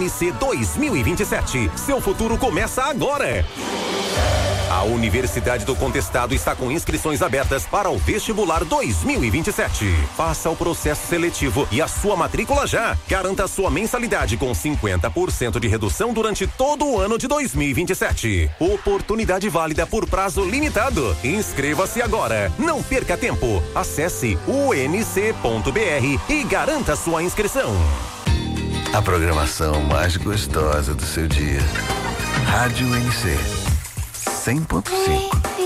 UNC 2027. Seu futuro começa agora. A Universidade do Contestado está com inscrições abertas para o vestibular 2027. Faça o processo seletivo e a sua matrícula já. Garanta sua mensalidade com 50% de redução durante todo o ano de 2027. Oportunidade válida por prazo limitado. Inscreva-se agora. Não perca tempo. Acesse unc.br e garanta sua inscrição. A programação mais gostosa do seu dia. Rádio UNC 100.5.